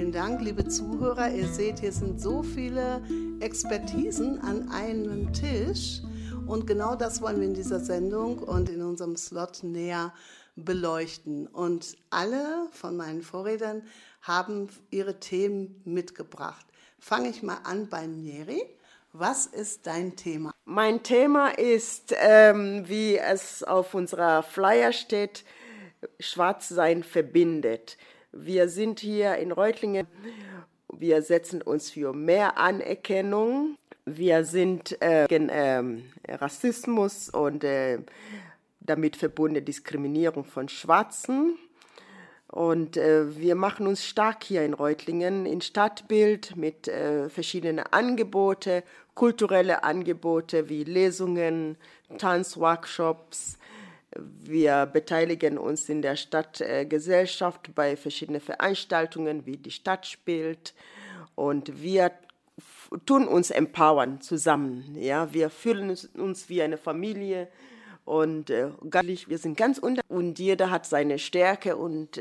Vielen Dank, liebe Zuhörer. Ihr seht, hier sind so viele Expertisen an einem Tisch. Und genau das wollen wir in dieser Sendung und in unserem Slot näher beleuchten. Und alle von meinen Vorrednern haben ihre Themen mitgebracht. Fange ich mal an bei Njeri. Was ist dein Thema? Mein Thema ist, wie es auf unserer Flyer steht, Schwarzsein verbindet. Wir sind hier in Reutlingen, wir setzen uns für mehr Anerkennung. Wir sind gegen Rassismus und damit verbundene Diskriminierung von Schwarzen. Und wir machen uns stark hier in Reutlingen im Stadtbild mit verschiedenen Angeboten, kulturelle Angebote wie Lesungen, Tanzworkshops. Wir beteiligen uns in der Stadtgesellschaft bei verschiedenen Veranstaltungen wie die Stadt spielt. Und wir tun uns empowern zusammen. Ja? Wir fühlen uns wie eine Familie. Und wir sind ganz und jeder hat seine Stärke und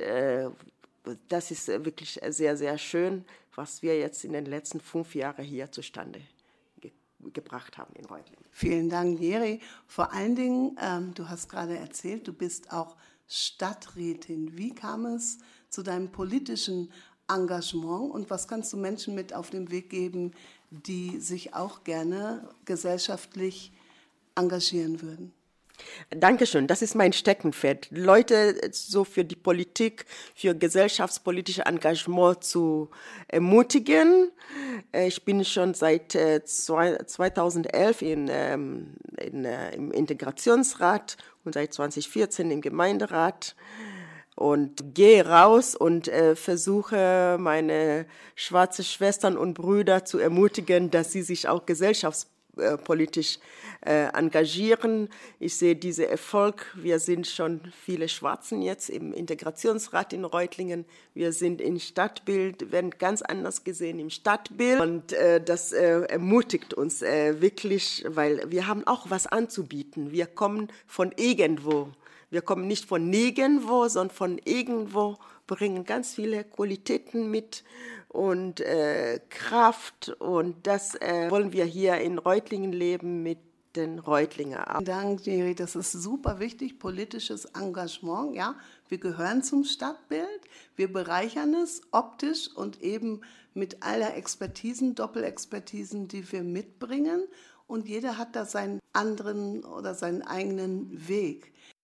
das ist wirklich sehr, sehr schön, was wir jetzt in den letzten 5 Jahren hier zustande gebracht haben in Reutlingen. Vielen Dank, Njeri. Vor allen Dingen, du hast gerade erzählt, du bist auch Stadträtin. Wie kam es zu deinem politischen Engagement und was kannst du Menschen mit auf den Weg geben, die sich auch gerne gesellschaftlich engagieren würden? Dankeschön, das ist mein Steckenpferd. Leute so für die Politik, für gesellschaftspolitische Engagement zu ermutigen. Ich bin schon seit 2011 im Integrationsrat und seit 2014 im Gemeinderat und gehe raus und versuche meine schwarzen Schwestern und Brüder zu ermutigen, dass sie sich auch gesellschaftspolitisch engagieren. Ich sehe diesen Erfolg. Wir sind schon viele Schwarzen jetzt im Integrationsrat in Reutlingen. Wir sind im Stadtbild, werden ganz anders gesehen im Stadtbild. Und das ermutigt uns wirklich, weil wir haben auch was anzubieten. Wir kommen von irgendwo. Wir kommen nicht von nirgendwo, sondern von irgendwo, bringen ganz viele Qualitäten mit und Kraft. Und das wollen wir hier in Reutlingen leben mit den Reutlinger. Vielen Dank, Njeri. Das ist super wichtig, politisches Engagement. Ja, wir gehören zum Stadtbild, wir bereichern es optisch und eben mit aller Expertisen, Doppelexpertisen, die wir mitbringen. Und jeder hat da seinen anderen oder seinen eigenen Weg.